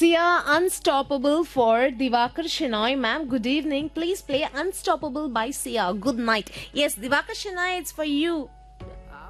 Sia Unstoppable for Divakar Shenoy. Ma'am, good evening. Please play Unstoppable by Sia. Good night. Yes, Divakar Shenoy, it's for you.